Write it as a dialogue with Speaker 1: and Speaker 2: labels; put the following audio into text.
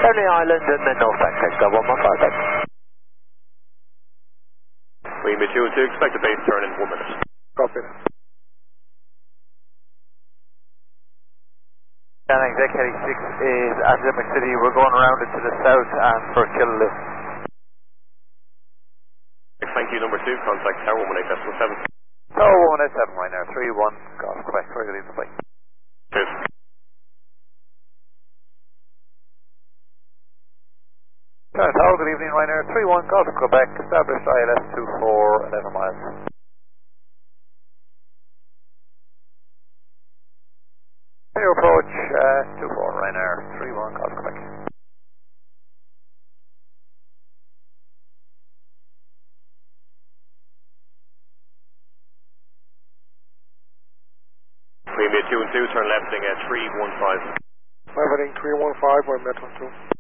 Speaker 1: Charlie Island and then North Bank, go 115 back.
Speaker 2: Lima 2 and 2, expect a base turn in 1 minute.
Speaker 3: Copy.
Speaker 4: Scanning deck heading 6 is at Limerick City. We're going around it to the south and for Killaloe.
Speaker 2: Thank you, number 2, contact Tower 118.7.
Speaker 4: Tower 187, Ryanair 31, Golf Quebec, very good evening, bye.
Speaker 2: Cheers.
Speaker 4: Tower, good evening, Ryanair 31, Golf Quebec, established ILS 24, 11 miles. Your approach, 24, Ryanair 31, Golf Quebec.
Speaker 2: Lima 2 and 2, turn left at 315.
Speaker 3: Leveling 315, 1 Metro 2.